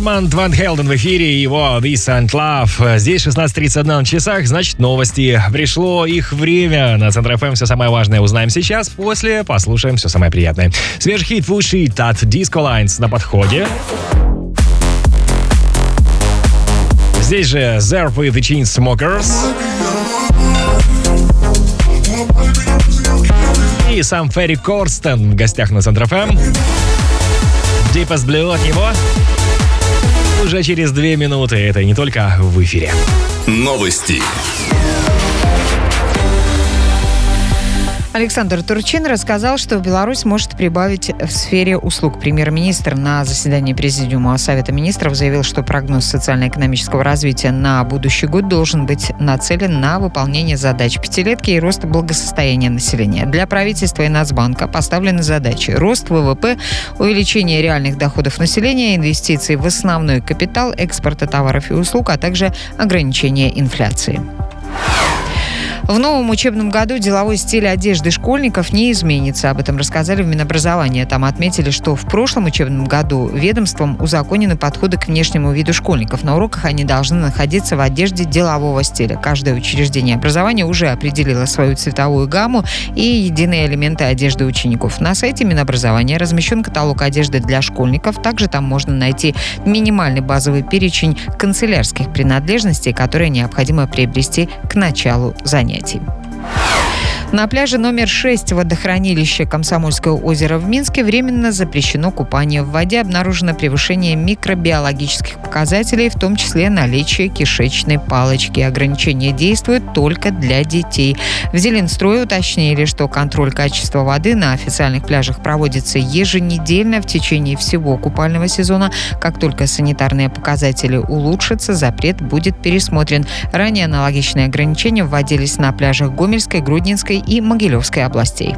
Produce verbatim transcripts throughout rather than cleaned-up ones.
Арманд Ван Хелден в эфире, его This and Love. Здесь шестнадцать тридцать один на часах, значит, новости. Пришло их время. На Центр эф эм все самое важное узнаем сейчас. После послушаем все самое приятное. Свежий хит в уши от Disco Lines на подходе. Здесь же Zerp with the Chainsmokers. И сам Ферри Корстен в гостях на Центр эф эм. Deepest Blue от него уже через две минуты. Это не только в эфире. Новости. Александр Турчин рассказал, что Беларусь может прибавить в сфере услуг. Премьер-министр на заседании Президиума Совета министров заявил, что прогноз социально-экономического развития на будущий год должен быть нацелен на выполнение задач пятилетки и рост благосостояния населения. Для правительства и Нацбанка поставлены задачи: рост вэ вэ пэ, увеличение реальных доходов населения, инвестиции в основной капитал, экспорта товаров и услуг, а также ограничение инфляции. В новом учебном году деловой стиль одежды школьников не изменится. Об этом рассказали в Минобразования. Там отметили, что в прошлом учебном году ведомством узаконены подходы к внешнему виду школьников. На уроках они должны находиться в одежде делового стиля. Каждое учреждение образования уже определило свою цветовую гамму и единые элементы одежды учеников. На сайте Минобразования размещен каталог одежды для школьников. Также там можно найти минимальный базовый перечень канцелярских принадлежностей, которые необходимо приобрести к началу занятий. На пляже номер шесть водохранилища Комсомольское озеро в Минске временно запрещено купание. В воде обнаружено превышение микробиологических показателей, в том числе наличие кишечной палочки. Ограничения действуют только для детей. В Зеленстрое уточнили, что контроль качества воды на официальных пляжах проводится еженедельно в течение всего купального сезона. Как только санитарные показатели улучшатся, запрет будет пересмотрен. Ранее аналогичные ограничения вводились на пляжах Гомельской, Гродненской и Могилевской областей.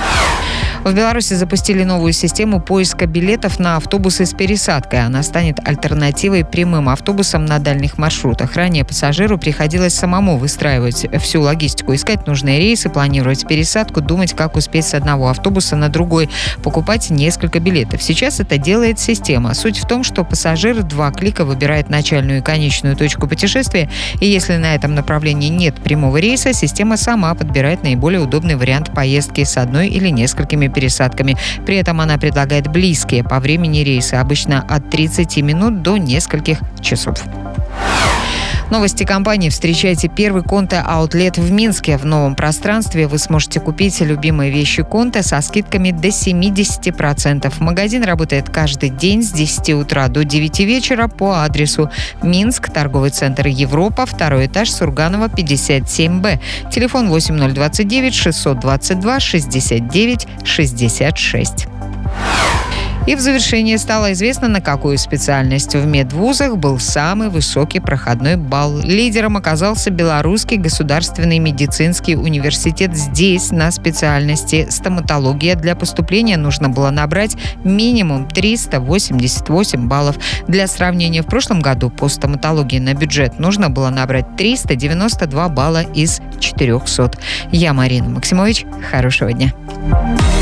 В Беларуси запустили новую систему поиска билетов на автобусы с пересадкой. Она станет альтернативой прямым автобусам на дальних маршрутах. Ранее пассажиру приходилось самому выстраивать всю логистику, искать нужные рейсы, планировать пересадку, думать, как успеть с одного автобуса на другой, покупать несколько билетов. Сейчас это делает система. Суть в том, что пассажир в два клика выбирает начальную и конечную точку путешествия, и если на этом направлении нет прямого рейса, система сама подбирает наиболее удобный вариант поездки с одной или несколькими пересадками. При этом она предлагает близкие по времени рейсы, обычно от тридцати минут до нескольких часов. Новости компании. Встречайте первый Конте Аутлет в Минске. В новом пространстве вы сможете купить любимые вещи Конте со скидками до семьдесят процентов. Магазин работает каждый день с десяти утра до девяти вечера по адресу Минск, торговый центр Европа, второй этаж, Сурганова, пятьдесят семь бэ. Телефон восемь ноль двадцать девять шестьсот двадцать два шестьдесят девять шестьдесят шесть. И в завершение стало известно, на какую специальность в медвузах был самый высокий проходной балл. Лидером оказался Белорусский государственный медицинский университет. Здесь на специальности стоматология для поступления нужно было набрать минимум триста восемьдесят восемь баллов. Для сравнения, в прошлом году по стоматологии на бюджет нужно было набрать триста девяносто два балла из четырехсот. Я Марина Максимович. Хорошего дня.